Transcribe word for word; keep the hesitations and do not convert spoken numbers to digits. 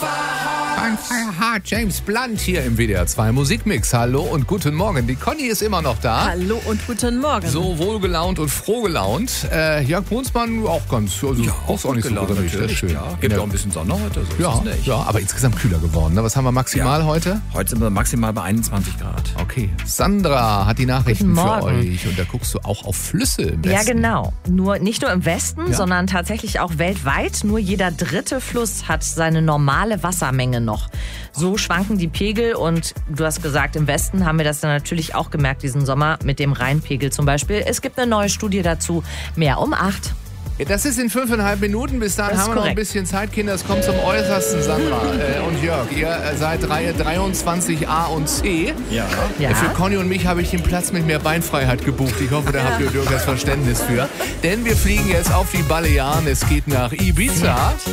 Fire Hard, James Blunt hier im W D R zwei Musikmix. Hallo und guten Morgen. Die Conny ist immer noch da. Hallo und guten Morgen. So wohlgelaunt und frohgelaunt. Äh, Jörg Brunsmann auch ganz, also ja, auch, auch nicht so gut. Das ist schön. Ja, gibt ja auch ein bisschen Sonne heute. So ja, ist es nicht. ja, aber insgesamt kühler geworden. Ne? Was haben wir maximal ja. heute? Heute sind wir maximal bei einundzwanzig Grad. Okay. Sandra hat die Nachrichten für Morgen. euch. Und da guckst du auch auf Flüsse im Westen. Ja, genau. Nur, nicht nur im Westen, Ja. sondern tatsächlich auch weltweit. Nur jeder dritte Fluss hat seine normale Wassermenge noch. So schwanken die Pegel und du hast gesagt, im Westen haben wir das dann natürlich auch gemerkt diesen Sommer mit dem Rheinpegel zum Beispiel. Es gibt eine neue Studie dazu. Mehr um acht. Das ist in fünfeinhalb Minuten. Bis dahin Das ist haben wir noch ein korrekt. bisschen Zeit, Kinder. Es kommt zum Äußersten, Sandra äh, und Jörg. Ihr äh, seid Reihe dreiundzwanzig A und C. Ja. Ja. Äh, Für Conny und mich habe ich den Platz mit mehr Beinfreiheit gebucht. Ich hoffe, da habt ihr durchaus Verständnis für. Denn wir fliegen jetzt auf die Balearen. Es geht nach Ibiza.